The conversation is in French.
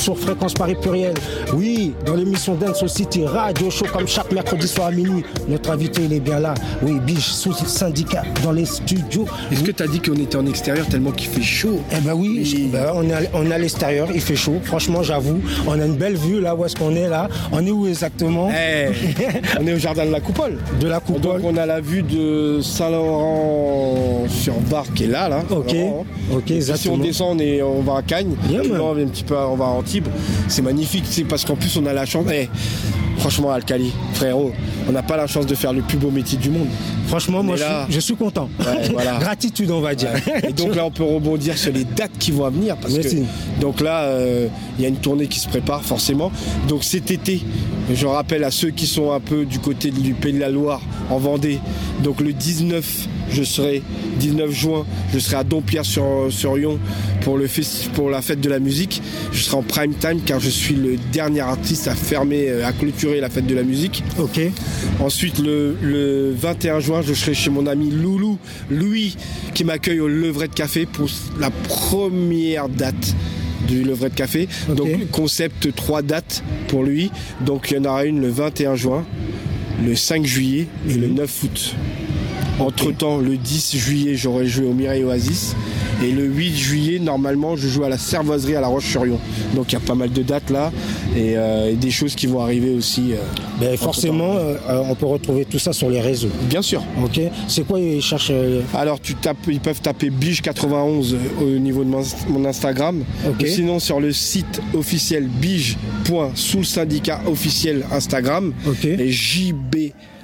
sur Fréquence Paris Pluriel. Oui, dans l'émission Dance City Radio Show, comme chaque mercredi soir à minuit. Notre invité, il est bien là. Oui, Biche, sous syndicat, dans les studios. Est-ce que tu as dit qu'on était en extérieur tellement qu'il fait chaud? Eh ben oui, on est à l'extérieur, il fait chaud. Franchement, j'avoue, on a une belle vue là où est-ce qu'on est là. On est où exactement? On est au jardin de la Coupole. De la Coupole. Donc on a la vue de Saint-Laurent-sur-Bar qui est là. Ok, exactement. Si on descend, on va à Cagnes. Yeah, là, on va un petit peu, on va à Antibes. C'est magnifique, c'est parce qu'en plus on a la chance. Franchement, Alcali, frérot, on n'a pas la chance de faire le plus beau métier du monde. Franchement, moi, je suis content. Ouais, voilà. Gratitude, on va dire. Ouais. Et donc là, on peut rebondir sur les dates qui vont venir. Donc là, il y a une tournée qui se prépare, forcément. Donc cet été, je rappelle à ceux qui sont un peu du côté du Pays de la Loire, en Vendée. Donc le 19 juin, je serai à Dompierre-sur-Yon pour la fête de la musique. Je serai en prime time car je suis le dernier artiste à clôturer la fête de la musique. Ok. Ensuite, le 21 juin, je serai chez mon ami Louis, qui m'accueille au Levrette Café pour la première date du Levrette Café. Okay. Donc, concept 3 dates pour lui. Donc, il y en aura une le 21 juin, le 5 juillet et le 9 août. Entre-temps, le 10 juillet, j'aurai joué au Mireille Oasis. Et le 8 juillet, normalement, je joue à la Cervoiserie à La Roche-sur-Yon. Donc il y a pas mal de dates là et des choses qui vont arriver aussi. Forcément, on peut retrouver tout ça sur les réseaux. Bien sûr. Ok. C'est quoi ils cherchent Alors ils peuvent taper Bige91 au niveau de mon Instagram. Okay. Ou sinon sur le site officiel bige.soulsyndicat officiel Instagram. Okay. Et JB